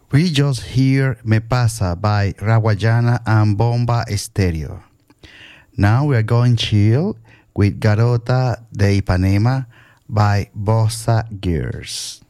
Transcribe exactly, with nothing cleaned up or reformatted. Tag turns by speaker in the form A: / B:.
A: We just hear Me Pasa by Rawayana and Bomba Estéreo. Now we are going chill with Garota de Ipanema by Bossa Girls.